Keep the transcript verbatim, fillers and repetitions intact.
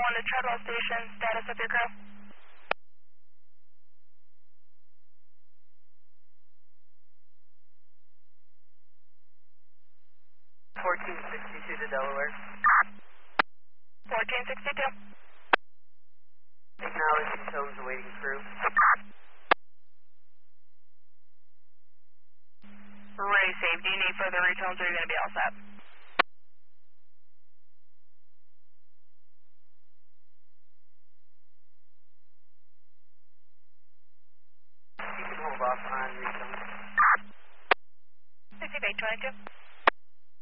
one to Treadwell Station, status of your crew. fourteen sixty-two to Delaware. fourteen sixty-two. Acknowledging tones awaiting crew. Ray safe. Do you need further retones or are you going to be all set? You can hold off on retones. sixty-eight twenty-two.